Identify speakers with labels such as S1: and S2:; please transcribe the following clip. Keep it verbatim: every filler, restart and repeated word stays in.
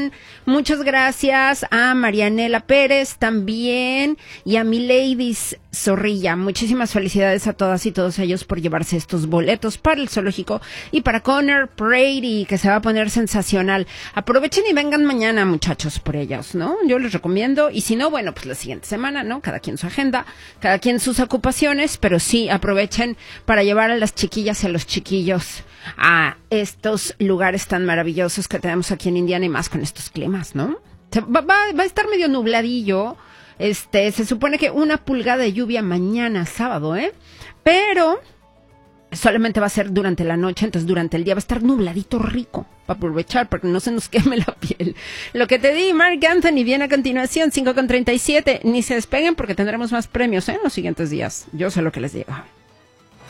S1: Juan, muchas gracias a Marianela Pérez también y a Milady Zorrilla. Muchísimas felicidades a todas y todos ellos por llevarse estos boletos para el zoológico y para Conor Brady, que se va a poner sensacional. Aprovechen y vengan mañana, muchachos, por ellos, ¿no? Yo les recomiendo, y si no, bueno, pues la siguiente semana, ¿no? Cada quien su agenda, cada quien sus ocupaciones, pero sí, aprovechen para llevar a las chiquillas y a los chiquillos a estos lugares tan maravillosos que tenemos aquí en Indiana y más con estos climas, ¿no? Va, va, va a estar medio nubladillo, este, se supone que una pulgada de lluvia mañana sábado, ¿eh? Pero solamente va a ser durante la noche, entonces durante el día va a estar nubladito rico, para aprovechar, para que no se nos queme la piel. Lo que te di, Marc Anthony, viene a continuación, cinco con treinta y siete, ni se despeguen porque tendremos más premios, ¿eh? En los siguientes días, yo sé lo que les digo.